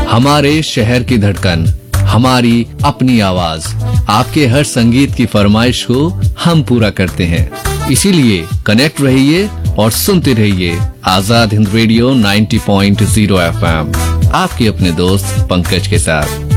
हमारे शहर की धड़कन, हमारी अपनी आवाज। आपके हर संगीत की फरमाइश को हम पूरा करते हैं। इसीलिए कनेक्ट रहिए और सुनते रहिए आजाद हिंद रेडियो 90.0 FM, आपके अपने दोस्त पंकज के साथ।